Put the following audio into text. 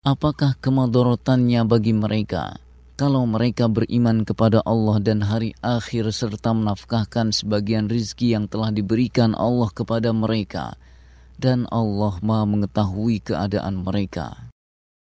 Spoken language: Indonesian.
Apakah kemadorotannya bagi mereka kalau mereka beriman kepada Allah dan hari akhir serta menafkahkan sebagian rizki yang telah diberikan Allah kepada mereka, dan Allah Maha mengetahui keadaan mereka?